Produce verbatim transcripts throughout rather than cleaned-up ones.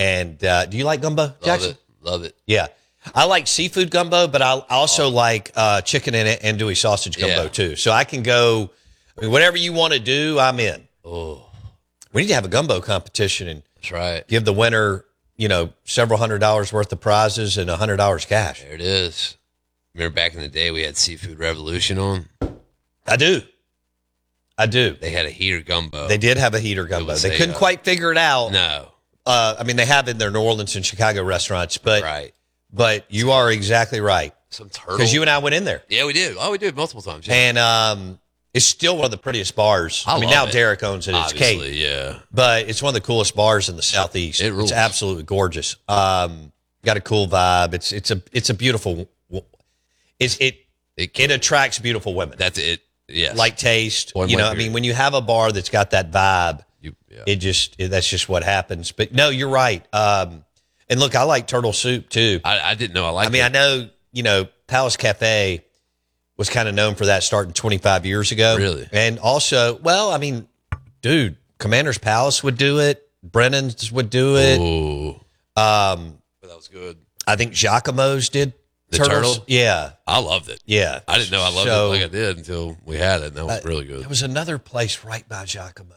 And uh, do you like gumbo, Love Jackson? it. Love it. Yeah. I like seafood gumbo, but I also oh. like uh, chicken and andouille sausage gumbo yeah. too. So I can go, I mean, whatever you want to do, I'm in. Oh, we need to have a gumbo competition and that's right. Give the winner, you know, several hundred dollars worth of prizes and a hundred dollars cash. There it is. Remember back in the day we had Seafood Revolution on? I do. I do. They had a heater gumbo. They did have a heater gumbo. They couldn't uh, quite figure it out. No. Uh, I mean, they have it in their New Orleans and Chicago restaurants, but right. But you are exactly right. Some turtle. Because you and I went in there. Yeah, we did. Oh, we did multiple times. Yeah. And um, it's still one of the prettiest bars. I, I mean, love now it. Derek owns it. It's Obviously, Kate. yeah. But it's one of the coolest bars in the Southeast. It rules. It's absolutely gorgeous. Um, got a cool vibe. It's it's a it's a beautiful. It's it it, it attracts beautiful women. That's it. Yes. Like taste. Point you know, blank I mean, when you have a bar that's got that vibe, you, yeah. it just it, that's just what happens. But no, you're right. Um, and look, I like turtle soup too. I, I didn't know I liked. I mean, it. I know you know Palace Cafe was kind of known for that starting twenty-five years ago. Really? And also, well, I mean, dude, Commander's Palace would do it. Brennan's would do it. Ooh. Um, but that was good. I think Giacomo's did the turtles. turtle. Yeah, I loved it. Yeah, I didn't know I loved so, it like I did until we had it. And that was uh, really good. There was another place right by Giacomo's.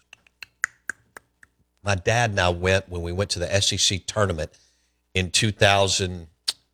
My dad and I went when we went to the S E C tournament in two thousand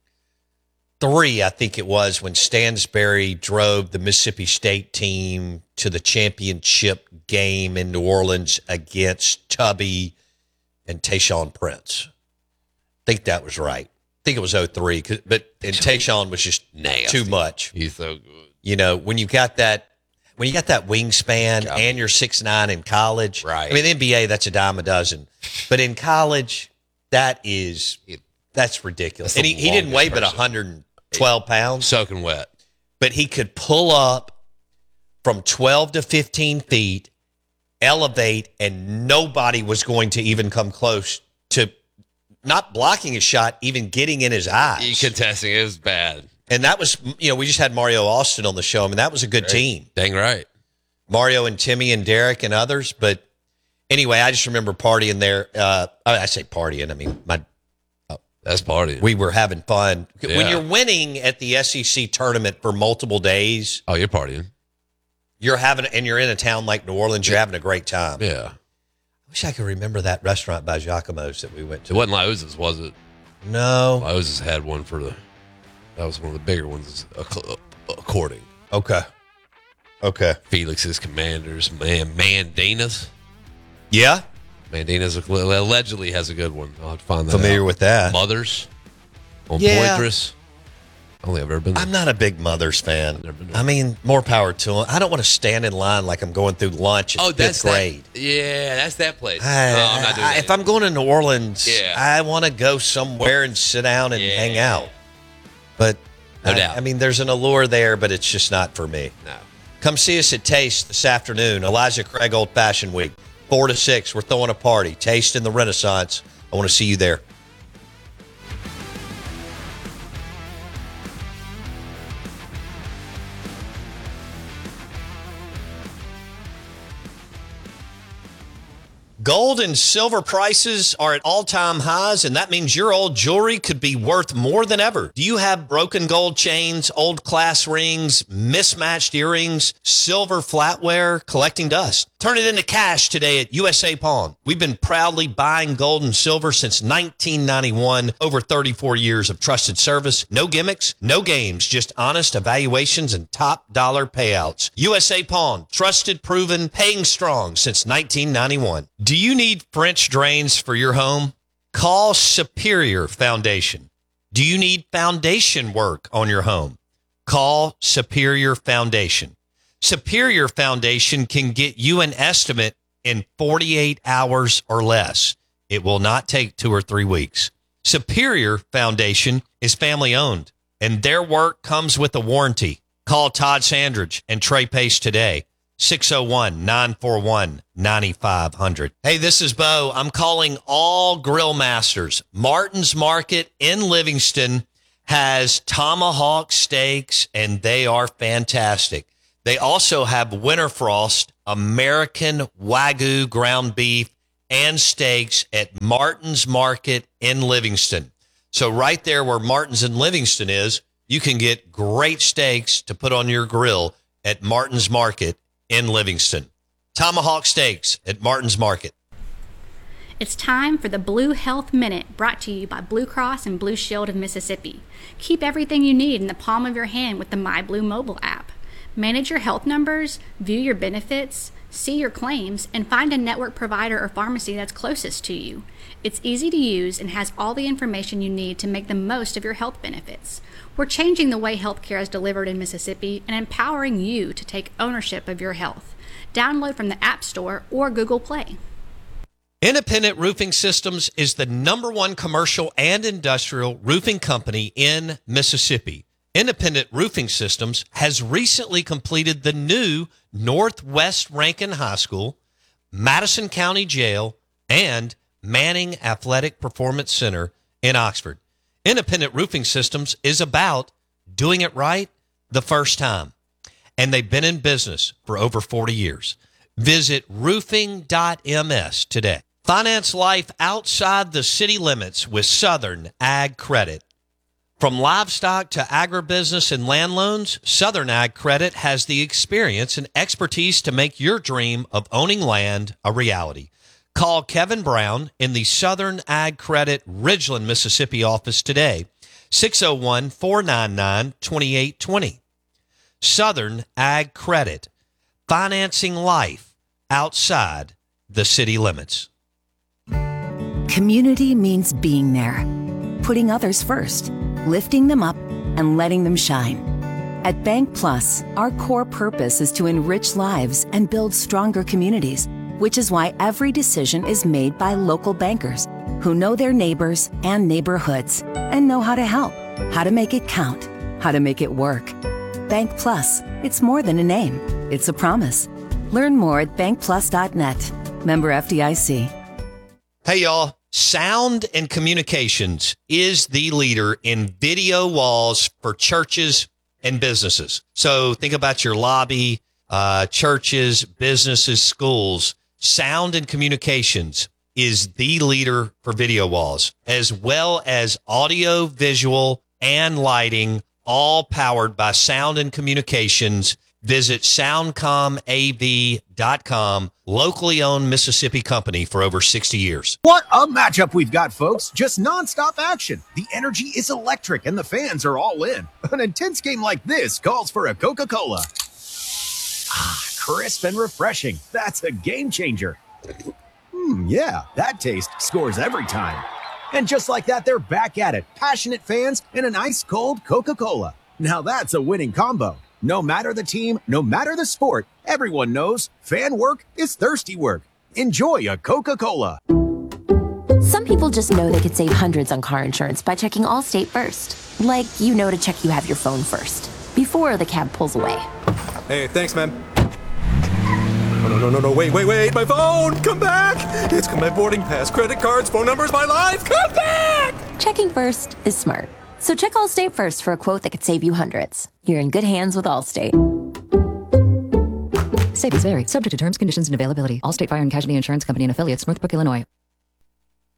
three, I think it was, when Stansbury drove the Mississippi State team to the championship game in New Orleans against Tubby and Tayshaun Prince. I think that was right. I think it was oh three, but and Tayshaun was just nasty. Too much. He's so good. You know, when you got that when you got that wingspan God. and you're six nine in college. Right. I mean, the N B A, that's a dime a dozen. But in college, that is that's ridiculous. That's and he, he didn't weigh but one hundred twelve pounds. Soaking wet. But he could pull up from twelve to fifteen feet, elevate, and nobody was going to even come close to not blocking his shot, even getting in his eyes. He contesting. It was bad. And that was, you know, we just had Mario Austin on the show. I mean, that was a good right. team. Dang right. Mario and Timmy and Derek and others. But anyway, I just remember partying there. Uh, I say partying. I mean, my That's partying. We were having fun. Yeah. When you're winning at the S E C tournament for multiple days. Oh, you're partying. You're having, and you're in a town like New Orleans, you're having a great time. Yeah. I wish I could remember that restaurant by Giacomo's that we went to. It wasn't Laoza's, was it? No. Laoza's had one for the, that was one of the bigger ones, according. Okay. Okay. Felix's Commanders, man, Mandina's. Yeah. Mandina's allegedly has a good one. I'll have to find that Familiar out. with that. Mothers on yeah. Poitras. I don't think I've ever been there. I'm not a big Mother's fan. I've never been there. I mean, more power to them. I don't want to stand in line like I'm going through lunch at oh, that's fifth grade. That, yeah, that's that place. I, no, I'm not doing I, that. If I'm going to New Orleans, yeah. I want to go somewhere and sit down and yeah. hang out. But no I, doubt. I mean, there's an allure there, but it's just not for me. No. Come see us at Taste this afternoon. Elijah Craig Old Fashioned Week. Four to six. We're throwing a party. Taste in the Renaissance. I want to see you there. Gold and silver prices are at all-time highs, and that means your old jewelry could be worth more than ever. Do you have broken gold chains, old class rings, mismatched earrings, silver flatware, collecting dust? Turn it into cash today at U S A Pawn. We've been proudly buying gold and silver since nineteen ninety-one, over thirty-four years of trusted service. No gimmicks, no games, just honest evaluations and top dollar payouts. U S A Pawn, trusted, proven, paying strong since nineteen ninety-one. Do you need French drains for your home? Call Superior Foundation. Do you need foundation work on your home? Call Superior Foundation. Superior Foundation can get you an estimate in forty-eight hours or less. It will not take two or three weeks. Superior Foundation is family owned, and their work comes with a warranty. Call Todd Sandridge and Trey Pace today. six oh one, nine four one, nine five hundred. Hey, this is Bo. I'm calling all grill masters. Martin's Market in Livingston has tomahawk steaks, and they are fantastic. They also have Winterfrost American Wagyu ground beef and steaks at Martin's Market in Livingston. So right there where Martin's in Livingston is, you can get great steaks to put on your grill at Martin's Market in Livingston. Tomahawk steaks at Martin's Market. It's time for the Blue Health Minute, brought to you by Blue Cross and Blue Shield of Mississippi. Keep everything you need in the palm of your hand with the MyBlue mobile app. Manage your health numbers, view your benefits, see your claims, and find a network provider or pharmacy that's closest to you. It's easy to use and has all the information you need to make the most of your health benefits. We're changing the way healthcare is delivered in Mississippi and empowering you to take ownership of your health. Download from the App Store or Google Play. Independent Roofing Systems is the number one commercial and industrial roofing company in Mississippi. Independent Roofing Systems has recently completed the new Northwest Rankin High School, Madison County Jail, and Manning Athletic Performance Center in Oxford. Independent Roofing Systems is about doing it right the first time, and they've been in business for over forty years. Visit roofing dot m s today. Finance life outside the city limits with Southern Ag Credit. From livestock to agribusiness and land loans, Southern Ag Credit has the experience and expertise to make your dream of owning land a reality. Call Kevin Brown in the Southern Ag Credit Ridgeland, Mississippi office today, six oh one, four nine nine, two eight two oh. Southern Ag Credit, financing life outside the city limits. Community means being there, putting others first, lifting them up, and letting them shine. At Bank Plus, our core purpose is to enrich lives and build stronger communities, which is why every decision is made by local bankers who know their neighbors and neighborhoods and know how to help, how to make it count, how to make it work. Bank Plus, it's more than a name, it's a promise. Learn more at bank plus dot net. Member F D I C. Hey, y'all. Sound and Communications is the leader in video walls for churches and businesses. So think about your lobby, uh, churches, businesses, schools. Sound and Communications is the leader for video walls, as well as audio, visual, and lighting, all powered by Sound and Communications. Visit soundcom a v dot com, locally owned Mississippi company for over sixty years. What a matchup we've got, folks. Just nonstop action. The energy is electric and the fans are all in. An intense game like this calls for a Coca-Cola. Ah, crisp and refreshing. That's a game changer. Hmm, yeah, that taste scores every time. And just like that, they're back at it. Passionate fans and an ice-cold Coca-Cola. Now that's a winning combo. No matter the team, no matter the sport, everyone knows fan work is thirsty work. Enjoy a Coca-Cola. Some people just know they could save hundreds on car insurance by checking Allstate first. Like, you know to check you have your phone first, before the cab pulls away. Hey, thanks, man. Oh, no, no, no, no, wait, wait, wait, my phone! Come back! It's got my boarding pass, credit cards, phone numbers, my life! Come back! Checking first is smart. So check Allstate first for a quote that could save you hundreds. You're in good hands with Allstate. Savings vary. Subject to terms, conditions, and availability. Allstate Fire and Casualty Insurance Company and affiliates, Northbrook, Illinois.